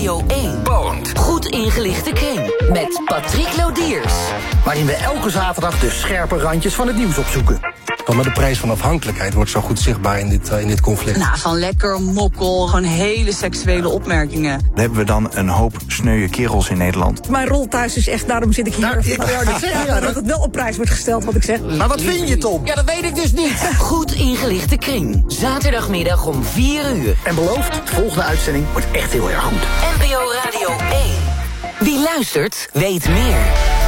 Radio 1 Poont. Goed ingelichte kring met Patrick Lodiers. Waarin we elke zaterdag de scherpe randjes van het nieuws opzoeken. Maar de prijs van afhankelijkheid wordt zo goed zichtbaar in dit conflict. Nou, van lekker mokkel, gewoon hele seksuele opmerkingen. Dan hebben we dan een hoop sneuwe kerels in Nederland. Mijn rol thuis is echt, daarom zit ik hier. Dat het wel op prijs wordt gesteld wat ik zeg. Maar wat vind je, Tom? Ja, dat weet ik dus niet. Goed ingelichte kring. Zaterdagmiddag om 4 uur. En beloofd, de volgende uitzending wordt echt heel erg goed. NPO Radio 1. Wie luistert, weet meer.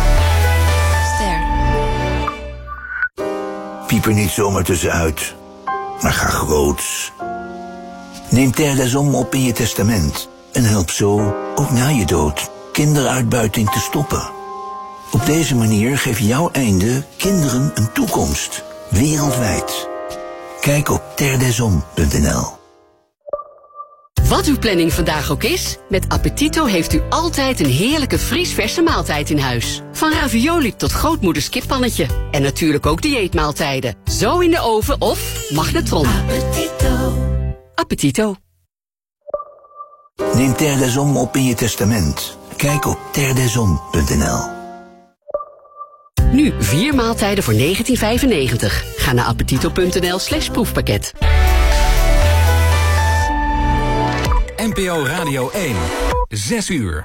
Piep er niet zomaar tussenuit, maar ga groots. Neem Terre des Hommes op in je testament en help zo, ook na je dood, kinderuitbuiting te stoppen. Op deze manier geef jouw einde kinderen een toekomst, wereldwijd. Kijk op terredeshommes.nl. Wat uw planning vandaag ook is, met Appetito heeft u altijd een heerlijke vriesverse maaltijd in huis. Van ravioli tot grootmoeders kippannetje. En natuurlijk ook dieetmaaltijden. Zo in de oven of magnetron. Appetito. Appetito. Neem Terre des Hommes op in je testament. Kijk op terredeshommes.nl. Nu 4 maaltijden voor €19,95. Ga naar appetito.nl/proefpakket. NPO Radio 1, 6 uur.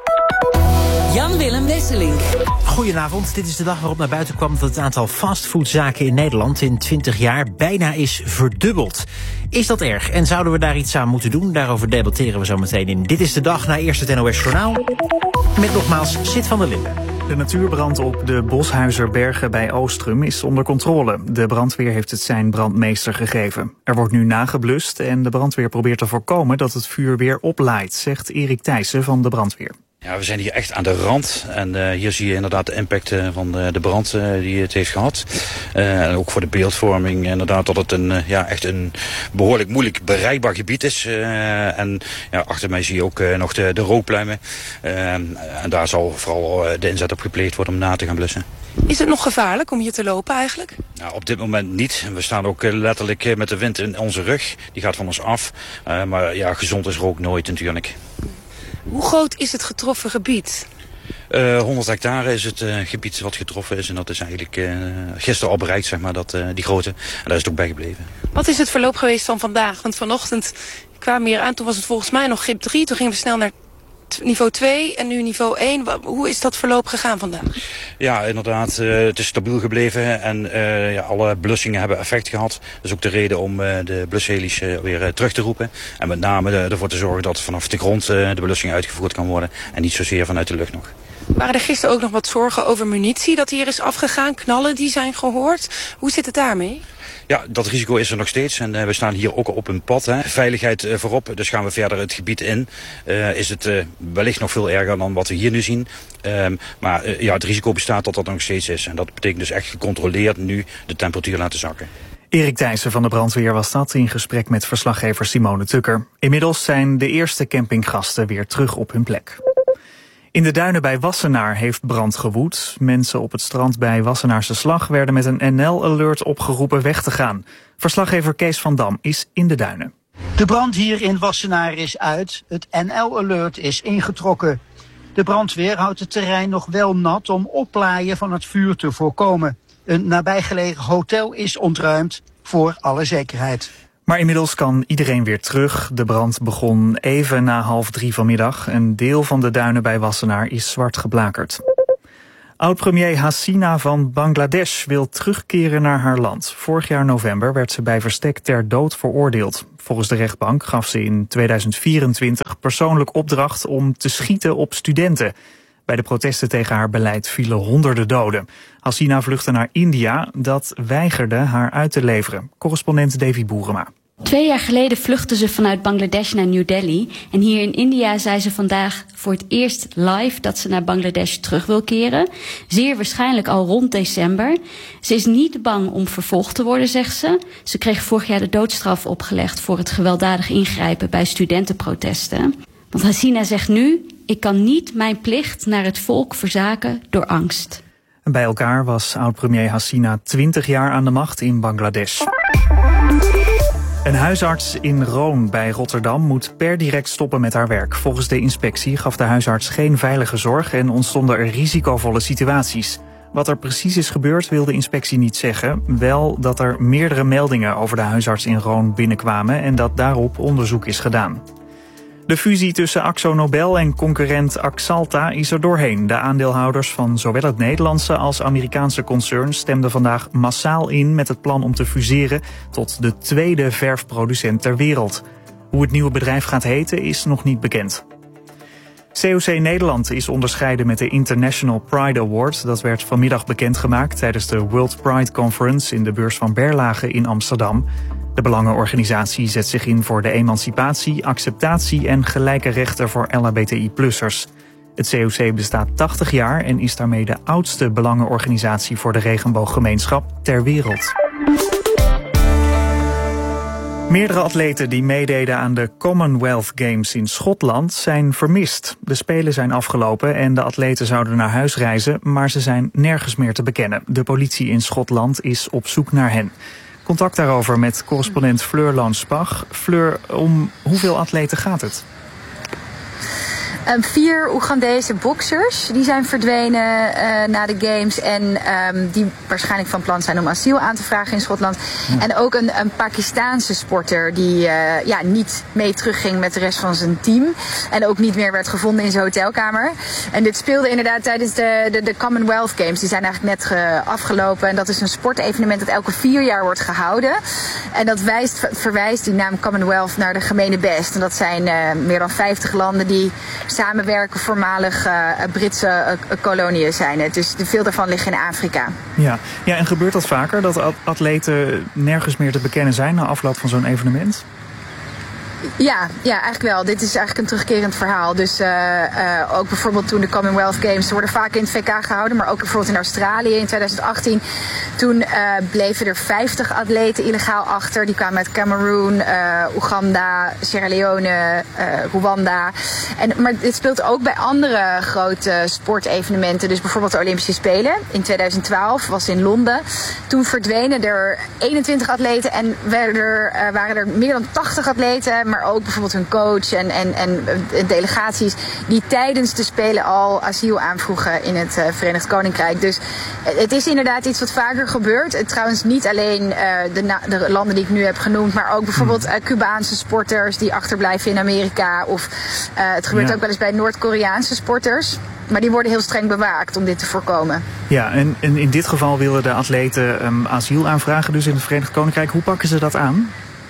Jan-Willem Wesseling. Goedenavond, dit is de dag waarop naar buiten kwam dat het aantal fastfoodzaken in Nederland in 20 jaar bijna is verdubbeld. Is dat erg en zouden we daar iets aan moeten doen? Daarover debatteren we zo meteen in Dit is de Dag na eerst het NOS Journaal. Met nogmaals Sid van der Linden. De natuurbrand op de Boshuizerbergen bij Oostrum is onder controle. De brandweer heeft het zijn brandmeester gegeven. Er wordt nu nageblust en de brandweer probeert te voorkomen dat het vuur weer oplaait, zegt Erik Thijssen van de brandweer. Ja, we zijn hier echt aan de rand en hier zie je inderdaad de impact van de brand die het heeft gehad. En ook voor de beeldvorming inderdaad dat het echt een behoorlijk moeilijk bereikbaar gebied is. En achter mij zie je ook nog de rookpluimen. En daar zal vooral de inzet op gepleegd worden om na te gaan blussen. Is het nog gevaarlijk om hier te lopen eigenlijk? Nou, op dit moment niet. We staan ook letterlijk met de wind in onze rug. Die gaat van ons af. Maar ja, gezond is rook nooit natuurlijk. Hoe groot is het getroffen gebied? 100 hectare is het gebied wat getroffen is. En dat is eigenlijk gisteren al bereikt, zeg maar, die grootte. En daar is het ook bij gebleven. Wat is het verloop geweest van vandaag? Want vanochtend kwamen we hier aan. Toen was het volgens mij nog grip 3. Toen gingen we snel naar niveau 2 en nu niveau 1. Hoe is dat verloop gegaan vandaag? Ja, inderdaad. Het is stabiel gebleven en alle blussingen hebben effect gehad. Dat is ook de reden om de blusheli's weer terug te roepen. En met name ervoor te zorgen dat vanaf de grond de blussing uitgevoerd kan worden. En niet zozeer vanuit de lucht nog. Waren er gisteren ook nog wat zorgen over munitie dat hier is afgegaan? Knallen die zijn gehoord? Hoe zit het daarmee? Ja, dat risico is er nog steeds en we staan hier ook op een pad. Hè. Veiligheid voorop, dus gaan we verder het gebied in. Is het wellicht nog veel erger dan wat we hier nu zien. Maar het risico bestaat dat dat nog steeds is. En dat betekent dus echt gecontroleerd nu de temperatuur laten zakken. Erik Thijssen van de brandweer was dat in gesprek met verslaggever Simone Tukker. Inmiddels zijn de eerste campinggasten weer terug op hun plek. In de duinen bij Wassenaar heeft brand gewoed. Mensen op het strand bij Wassenaarse Slag werden met een NL-alert opgeroepen weg te gaan. Verslaggever Kees van Dam is in de duinen. De brand hier in Wassenaar is uit. Het NL-alert is ingetrokken. De brandweer houdt het terrein nog wel nat om oplaaien van het vuur te voorkomen. Een nabijgelegen hotel is ontruimd voor alle zekerheid. Maar inmiddels kan iedereen weer terug. De brand begon even na 2:30 vanmiddag. Een deel van de duinen bij Wassenaar is zwart geblakerd. Oud-premier Hasina van Bangladesh wil terugkeren naar haar land. Vorig jaar november werd ze bij verstek ter dood veroordeeld. Volgens de rechtbank gaf ze in 2024 persoonlijk opdracht om te schieten op studenten. Bij de protesten tegen haar beleid vielen honderden doden. Hasina vluchtte naar India, dat weigerde haar uit te leveren. Correspondent Davy Boerema. 2 jaar geleden vluchtte ze vanuit Bangladesh naar New Delhi. En hier in India zei ze vandaag voor het eerst live dat ze naar Bangladesh terug wil keren. Zeer waarschijnlijk al rond december. Ze is niet bang om vervolgd te worden, zegt ze. Ze kreeg vorig jaar de doodstraf opgelegd voor het gewelddadig ingrijpen bij studentenprotesten. Want Hasina zegt nu: ik kan niet mijn plicht naar het volk verzaken door angst. En bij elkaar was oud-premier Hasina 20 jaar aan de macht in Bangladesh. Een huisarts in Roon bij Rotterdam moet per direct stoppen met haar werk. Volgens de inspectie gaf de huisarts geen veilige zorg en ontstonden er risicovolle situaties. Wat er precies is gebeurd wil de inspectie niet zeggen. Wel dat er meerdere meldingen over de huisarts in Roon binnenkwamen en dat daarop onderzoek is gedaan. De fusie tussen Akzo Nobel en concurrent Axalta is er doorheen. De aandeelhouders van zowel het Nederlandse als Amerikaanse concern stemden vandaag massaal in met het plan om te fuseren tot de tweede verfproducent ter wereld. Hoe het nieuwe bedrijf gaat heten is nog niet bekend. COC Nederland is onderscheiden met de International Pride Award. Dat werd vanmiddag bekendgemaakt tijdens de World Pride Conference in de beurs van Berlage in Amsterdam. De belangenorganisatie zet zich in voor de emancipatie, acceptatie en gelijke rechten voor LHBTI-plussers. Het COC bestaat 80 jaar en is daarmee de oudste belangenorganisatie voor de regenbooggemeenschap ter wereld. Meerdere atleten die meededen aan de Commonwealth Games in Schotland zijn vermist. De Spelen zijn afgelopen en de atleten zouden naar huis reizen, maar ze zijn nergens meer te bekennen. De politie in Schotland is op zoek naar hen. Contact daarover met correspondent Fleur Lanspach. Fleur, om hoeveel atleten gaat het? 4 Oegandese boksers die zijn verdwenen na de games en die waarschijnlijk van plan zijn om asiel aan te vragen in Schotland. Ja. En ook een Pakistaanse sporter die niet mee terugging met de rest van zijn team en ook niet meer werd gevonden in zijn hotelkamer. En dit speelde inderdaad tijdens de Commonwealth Games. Die zijn eigenlijk net afgelopen en dat is een sportevenement dat elke 4 jaar wordt gehouden. En dat verwijst die naam Commonwealth naar de gemene best. En dat zijn meer dan 50 landen die samenwerken, voormalig Britse koloniën zijn het. Dus veel daarvan liggen in Afrika. Ja, en gebeurt dat vaker, dat atleten nergens meer te bekennen zijn na afloop van zo'n evenement? Ja, eigenlijk wel. Dit is eigenlijk een terugkerend verhaal. Dus ook bijvoorbeeld toen de Commonwealth Games worden vaak in het VK gehouden, maar ook bijvoorbeeld in Australië in 2018. Toen bleven er 50 atleten illegaal achter. Die kwamen uit Cameroen, Oeganda, Sierra Leone, Rwanda. Maar dit speelt ook bij andere grote sportevenementen. Dus bijvoorbeeld de Olympische Spelen in 2012 was in Londen. Toen verdwenen er 21 atleten en waren er meer dan 80 atleten, maar ook bijvoorbeeld hun coach en delegaties die tijdens de Spelen al asiel aanvroegen in het Verenigd Koninkrijk. Dus het is inderdaad iets wat vaker gebeurt. Trouwens niet alleen de landen die ik nu heb genoemd, maar ook bijvoorbeeld Cubaanse sporters die achterblijven in Amerika. Of het gebeurt ook wel eens bij Noord-Koreaanse sporters. Maar die worden heel streng bewaakt om dit te voorkomen. Ja, en in dit geval willen de atleten asiel aanvragen, dus in het Verenigd Koninkrijk. Hoe pakken ze dat aan?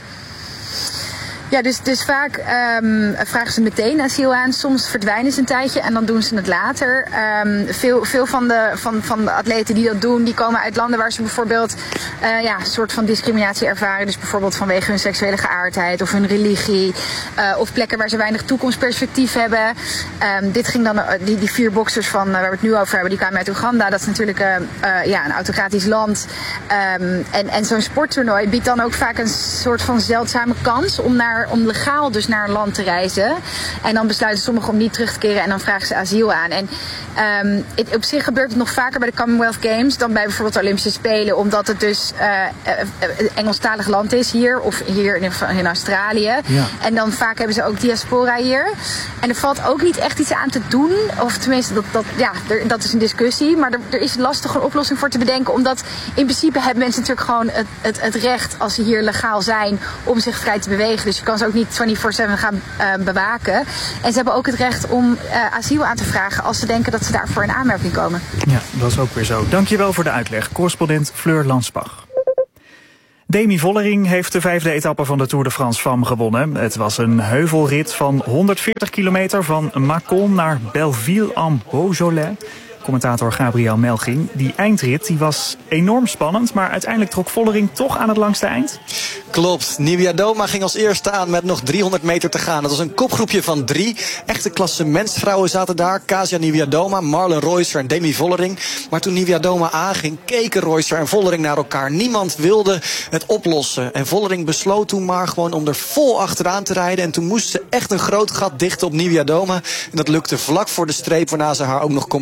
Ja, dus vaak vragen ze meteen asiel aan. Soms verdwijnen ze een tijdje en dan doen ze het later. Veel van de atleten die dat doen, die komen uit landen waar ze bijvoorbeeld een soort van discriminatie ervaren. Dus bijvoorbeeld vanwege hun seksuele geaardheid of hun religie. Of plekken waar ze weinig toekomstperspectief hebben. Dit ging dan, die 4 boksers waar we het nu over hebben, die kwamen uit Oeganda. Dat is natuurlijk een autocratisch land. En zo'n sporttoernooi biedt dan ook vaak een soort van zeldzame kans om legaal dus naar een land te reizen. En dan besluiten sommigen om niet terug te keren en dan vragen ze asiel aan. En op zich gebeurt het nog vaker bij de Commonwealth Games dan bij bijvoorbeeld de Olympische Spelen, omdat het dus een Engelstalig land is hier, of hier in Australië. Ja. En dan vaak hebben ze ook diaspora hier. En er valt ook niet echt iets aan te doen, of tenminste, dat is een discussie, maar er is lastig een oplossing voor te bedenken, omdat in principe hebben mensen natuurlijk gewoon het recht, als ze hier legaal zijn, om zich vrij te bewegen. Dus je kan ze ook niet 24/7 gaan bewaken. En ze hebben ook het recht om asiel aan te vragen als ze denken dat ze daarvoor in aanmerking komen. Ja, dat is ook weer zo. Dankjewel voor de uitleg. Correspondent Fleur Lanspach. Demi Vollering heeft de 5e etappe van de Tour de France Femmes gewonnen. Het was een heuvelrit van 140 kilometer van Mâcon naar Belleville-en-Beaujolais. Commentator Gabriel Melching. Die eindrit die was enorm spannend, maar uiteindelijk trok Vollering toch aan het langste eind. Klopt. Niewiadoma ging als eerste aan met nog 300 meter te gaan. Dat was een kopgroepje van 3. Echte klassementsvrouwen zaten daar. Kasia Niewiadoma, Marlen Reusser en Demi Vollering. Maar toen Niewiadoma aanging, keken Reusser en Vollering naar elkaar. Niemand wilde het oplossen. En Vollering besloot toen maar gewoon om er vol achteraan te rijden. En toen moest ze echt een groot gat dichten op Niewiadoma. En dat lukte vlak voor de streep, waarna ze haar ook nog kon passeren.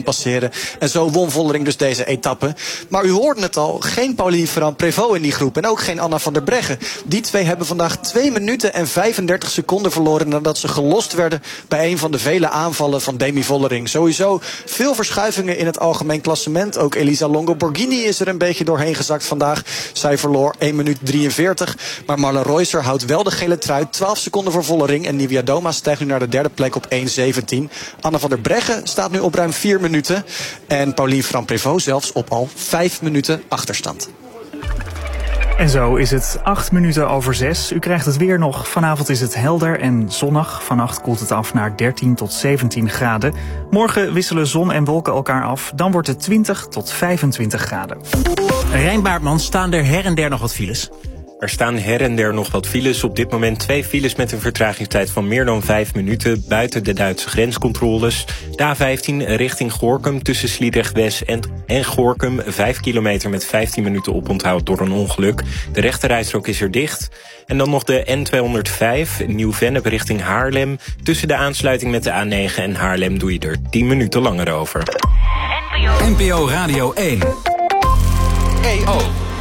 winnen. En zo won Vollering dus deze etappe. Maar u hoorde het al, geen Pauline Ferrand-Prévot in die groep. En ook geen Anna van der Breggen. Die twee hebben vandaag 2 minuten en 35 seconden verloren nadat ze gelost werden bij een van de vele aanvallen van Demi Vollering. Sowieso veel verschuivingen in het algemeen klassement. Ook Elisa Longo Borghini is er een beetje doorheen gezakt vandaag. Zij verloor 1 minuut 43. Maar Marlen Reusser houdt wel de gele trui. 12 seconden voor Vollering. En Niewiadoma stijgt nu naar de derde plek op 1:17. Anna van der Breggen staat nu op ruim 4 minuten. En Pauline Ferrand-Prévot zelfs op al 5 minuten achterstand. En zo is het 8 minuten over 6. U krijgt het weer nog. Vanavond is het helder en zonnig. Vannacht koelt het af naar 13 tot 17 graden. Morgen wisselen zon en wolken elkaar af. Dan wordt het 20 tot 25 graden. Rijn Baartman, staan er her en der nog wat files? Er staan her en der nog wat files. Op dit moment 2 files met een vertragingstijd van meer dan 5 minuten... buiten de Duitse grenscontroles. De A15 richting Gorinchem tussen Sliedrecht-West en Gorinchem. 5 kilometer met 15 minuten oponthoud door een ongeluk. De rechterrijstrook is er dicht. En dan nog de N205 Nieuw-Vennep richting Haarlem. Tussen de aansluiting met de A9 en Haarlem doe je er 10 minuten langer over. NPO Radio 1. EO.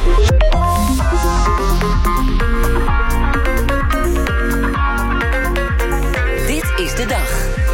Is de dag.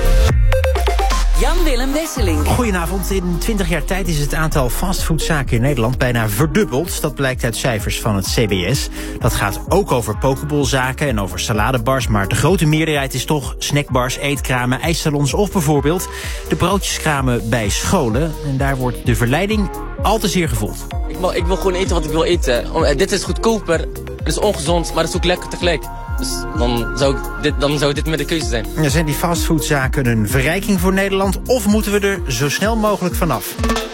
Jan-Willem Wesseling. Goedenavond. In 20 jaar tijd is het aantal fastfoodzaken in Nederland bijna verdubbeld. Dat blijkt uit cijfers van het CBS. Dat gaat ook over pokebolzaken en over saladebars. Maar de grote meerderheid is toch snackbars, eetkramen, ijssalons of bijvoorbeeld de broodjeskramen bij scholen. En daar wordt de verleiding al te zeer gevoeld. Ik wil gewoon eten wat ik wil eten. Dit is goedkoper, het is ongezond, maar het is ook lekker tegelijk. Dus dan zou dit met de keuze zijn. Ja, zijn die fastfoodzaken een verrijking voor Nederland of moeten we er zo snel mogelijk vanaf?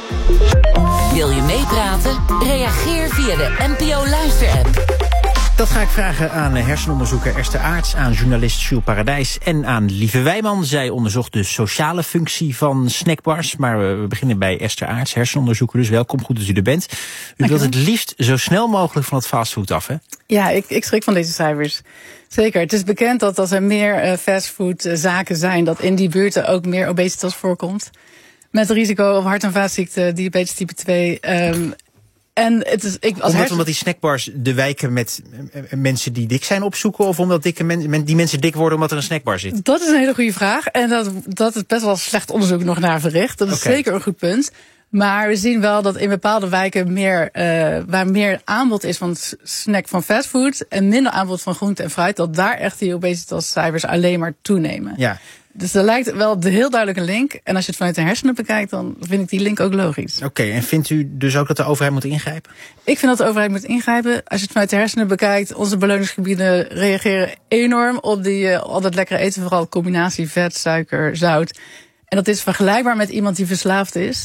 Wil je meepraten? Reageer via de NPO Luister-app. Dat ga ik vragen aan hersenonderzoeker Esther Aerts, aan journalist Jules Paradijs en aan Lieve Wijman. Zij onderzocht de sociale functie van snackbars. Maar we beginnen bij Esther Aerts, hersenonderzoeker. Dus welkom, goed dat u er bent. U wilt het liefst zo snel mogelijk van het fastfood af, hè? Ja, ik schrik van deze cijfers. Zeker. Het is bekend dat als er meer fastfoodzaken zijn, dat in die buurten ook meer obesitas voorkomt. Met risico op hart- en vaatziekten, diabetes type 2... En het is, omdat die snackbars de wijken met mensen die dik zijn opzoeken? Of omdat die mensen dik worden omdat er een snackbar zit? Dat is een hele goede vraag. En dat is best wel slecht onderzoek nog naar verricht. Dat is zeker een goed punt. Maar we zien wel dat in bepaalde wijken waar meer aanbod is van snack van fastfood en minder aanbod van groente en fruit, dat daar echt die obesitascijfers alleen maar toenemen. Ja. Dus er lijkt wel heel duidelijk een link. En als je het vanuit de hersenen bekijkt, dan vind ik die link ook logisch. Oké, en vindt u dus ook dat de overheid moet ingrijpen? Ik vind dat de overheid moet ingrijpen. Als je het vanuit de hersenen bekijkt, onze beloningsgebieden reageren enorm op al dat lekkere eten. Vooral combinatie vet, suiker, zout. En dat is vergelijkbaar met iemand die verslaafd is.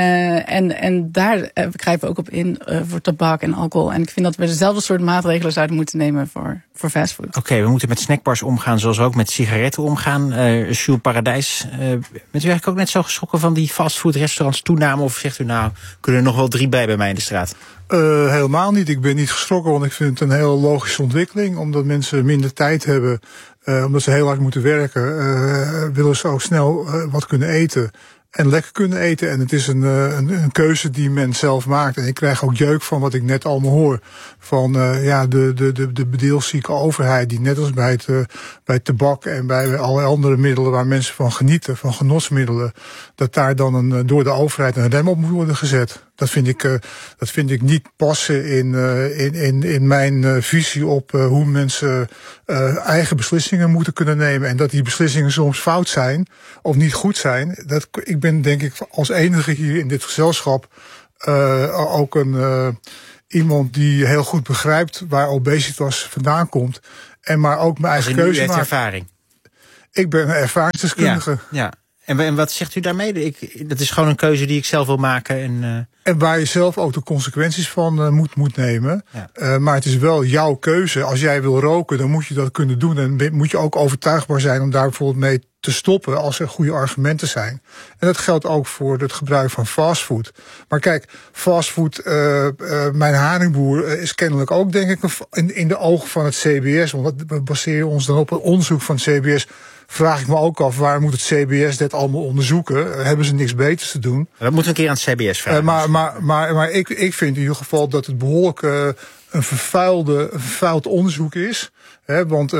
En daar grijpen we ook op in voor tabak en alcohol. En ik vind dat we dezelfde soort maatregelen zouden moeten nemen voor fastfood. Oké, we moeten met snackbars omgaan zoals we ook met sigaretten omgaan. Jules Paradijs, bent u eigenlijk ook net zo geschrokken van die fastfoodrestaurants toename? Of zegt u nou, kunnen er nog wel 3 bij mij in de straat? Helemaal niet. Ik ben niet geschrokken, want ik vind het een heel logische ontwikkeling. Omdat mensen minder tijd hebben, omdat ze heel hard moeten werken, willen ze ook snel wat kunnen eten. En lekker kunnen eten. En het is een keuze die men zelf maakt. En ik krijg ook jeuk van wat ik net allemaal hoor. Van de bedeelszieke overheid. Die net als bij tabak en bij alle andere middelen waar mensen van genieten. Van genotsmiddelen. Dat daar dan door de overheid een rem op moet worden gezet. Dat vind ik niet passen in mijn visie op hoe mensen eigen beslissingen moeten kunnen nemen. En dat die beslissingen soms fout zijn of niet goed zijn. Ik ben denk ik als enige hier in dit gezelschap ook iemand die heel goed begrijpt waar obesitas vandaan komt. Maar ook mijn eigen keuze maakt. Ervaring. Ik ben een ervaringsdeskundige. Ja. En wat zegt u daarmee? Dat is gewoon een keuze die ik zelf wil maken. En waar je zelf ook de consequenties van moet nemen. Ja. Maar het is wel jouw keuze. Als jij wil roken, dan moet je dat kunnen doen. En moet je ook overtuigbaar zijn om daar bijvoorbeeld mee te stoppen als er goede argumenten zijn. En dat geldt ook voor het gebruik van fastfood. Maar kijk, fastfood, mijn haringboer is kennelijk ook denk ik in de ogen van het CBS. Want we baseren ons dan op het onderzoek van het CBS. vraag ik me ook af, waar moet het CBS dit allemaal onderzoeken? Hebben ze niks beters te doen? Dat moeten we een keer aan het CBS vragen. Maar ik vind in ieder geval dat het behoorlijk een vervuild onderzoek is. Want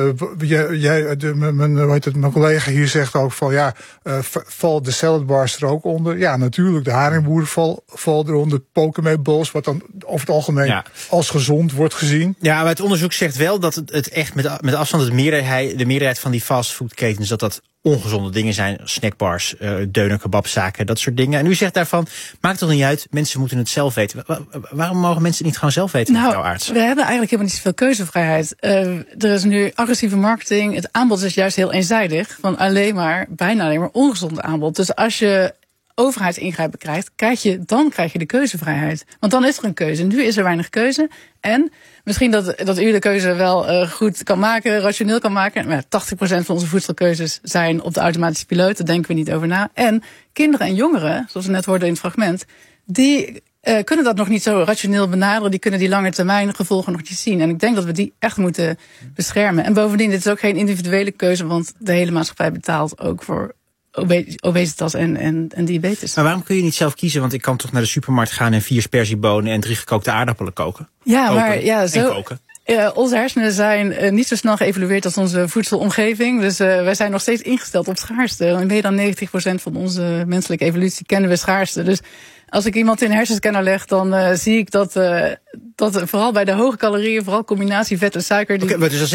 mijn collega hier zegt ook van valt de saladbars er ook onder? Ja, natuurlijk. De haringboeren vallen eronder. Pokémon-bowls, wat dan over het algemeen als gezond wordt gezien. Ja, maar het onderzoek zegt wel dat het echt met afstand de meerderheid van die fastfoodketens dat ongezonde dingen zijn. Snackbars, deuner, kebabzaken, dat soort dingen. En u zegt daarvan, maakt toch niet uit, mensen moeten het zelf weten. Waarom mogen mensen niet gewoon zelf weten, mevrouw Aarts? We hebben eigenlijk helemaal niet zoveel keuzevrijheid. Er is nu agressieve marketing. Het aanbod is juist heel eenzijdig. Van bijna alleen maar ongezond aanbod. Dus als je overheidsingrijpen krijgt, dan krijg je de keuzevrijheid. Want dan is er een keuze. Nu is er weinig keuze. En misschien dat u de keuze wel goed kan maken, rationeel kan maken. Maar 80% van onze voedselkeuzes zijn op de automatische piloot. Daar denken we niet over na. En kinderen en jongeren, zoals we net hoorden in het fragment, die kunnen dat nog niet zo rationeel benaderen. Die kunnen die lange termijn gevolgen nog niet zien. En ik denk dat we die echt moeten beschermen. En bovendien, dit is ook geen individuele keuze, want de hele maatschappij betaalt ook voor obesitas en diabetes. Maar waarom kun je niet zelf kiezen? Want ik kan toch naar de supermarkt gaan en 4 sperziebonen en 3 gekookte aardappelen koken? Koken. Onze hersenen zijn niet zo snel geëvolueerd als onze voedselomgeving. Dus wij zijn nog steeds ingesteld op schaarste. Meer dan 90% van onze menselijke evolutie kennen we schaarste. Dus als ik iemand in een hersenscanner leg, dan zie ik dat vooral bij de hoge calorieën, vooral combinatie vet en suiker. Dus als